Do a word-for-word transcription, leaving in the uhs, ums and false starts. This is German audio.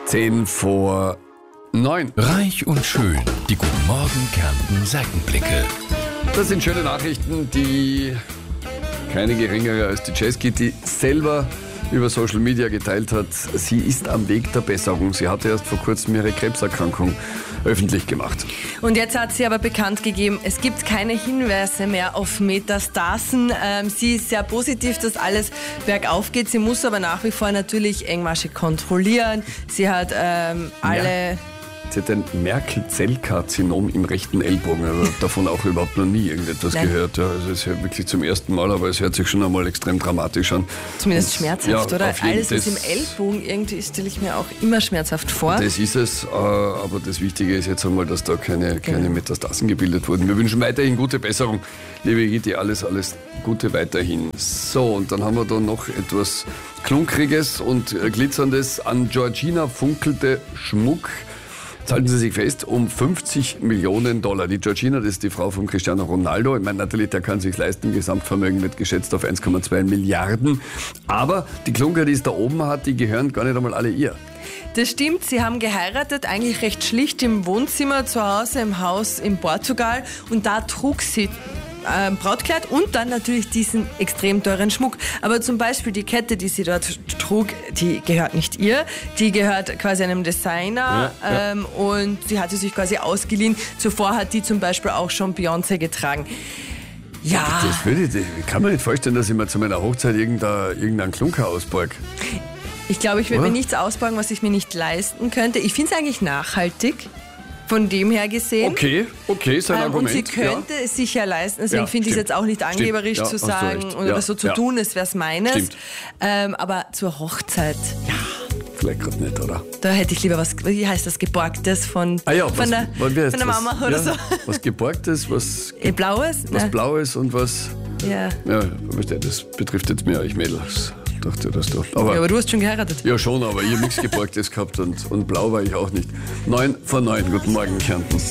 Zehn vor neun. Reich und schön, die Guten Morgen Kärnten Seitenblicke. Das sind schöne Nachrichten, die keine geringere als die Jesky, die selber über Social Media geteilt hat. Sie ist am Weg der Besserung. Sie hatte erst vor kurzem ihre Krebserkrankung öffentlich gemacht. Und jetzt hat sie aber bekannt gegeben, es gibt keine Hinweise mehr auf Metastasen. Ähm, sie ist sehr positiv, dass alles bergauf geht. Sie muss aber nach wie vor natürlich engmaschig kontrollieren. Sie hat ähm, alle... Ja. Sie hat ein Merkel-Zell-Karzinom im rechten Ellbogen. Also davon auch überhaupt noch nie irgendetwas Nein. gehört. Ja, also es ist ja wirklich zum ersten Mal, aber es hört sich schon einmal extrem dramatisch an. Zumindest Und, schmerzhaft, ja, oder? auf jeden Alles, was das- im Ellbogen irgendwie ist, stelle ich mir auch immer schmerzhaft vor. Das ist es, äh, aber das Wichtige ist jetzt einmal, dass da keine, keine Genau. Metastasen gebildet wurden. Wir wünschen weiterhin gute Besserung. Liebe Gitti, alles, alles Gute weiterhin. So, und dann haben wir da noch etwas Klunkriges und äh, Glitzerndes. An Georgina funkelte Schmuck. Jetzt halten Sie sich fest, um fünfzig Millionen Dollar. Die Georgina, das ist die Frau von Cristiano Ronaldo. Ich meine, natürlich, der kann sich leisten. Gesamtvermögen wird geschätzt auf eins Komma zwei Milliarden. Aber die Klunker, die es da oben hat, die gehören gar nicht einmal alle ihr. Das stimmt, sie haben geheiratet, eigentlich recht schlicht im Wohnzimmer zu Hause, im Haus in Portugal. Und da trug sie äh, Brautkleid und dann natürlich diesen extrem teuren Schmuck. Aber zum Beispiel die Kette, die sie dort trug, die gehört nicht ihr. Die gehört quasi einem Designer Ja, ja. Ähm, und sie hat sie sich quasi ausgeliehen. Zuvor hat die zum Beispiel auch schon Beyoncé getragen. Ja, Das würde ich, ich kann mir nicht vorstellen, dass ich mir zu meiner Hochzeit irgendein, irgendeinen Klunker ausborg. ich glaube, ich würde mir Oder? nichts ausborgen, was ich mir nicht leisten könnte. Ich finde es eigentlich nachhaltig, von dem her gesehen. Okay, okay, ist ein Ähm, Argument. und sie könnte es sich ja leisten, deswegen Ja, finde ich es stimmt. jetzt auch nicht angeberisch Stimmt. Ja, zu hast du sagen recht. oder Ja, so zu ja. tun, es wäre es meines. Stimmt. Ähm, aber zur Hochzeit, Ja, vielleicht gerade nicht, oder? da hätte ich lieber was, wie heißt das, Geborgtes von, Ah ja, von, was, der, wie heißt von der das? Mama oder ja, so. Was Geborgtes, was, Eh, Blaues? was Ne? Blaues und was... Ja. Ja, weißt du, das betrifft jetzt mehr euch Mädels. Dachte, dass du... Aber, Ja, aber du hast schon geheiratet. ja, schon, aber ich habe nichts Geborgtes gehabt und, und blau war ich auch nicht. Neun vor neun, guten Morgen, Kärnten.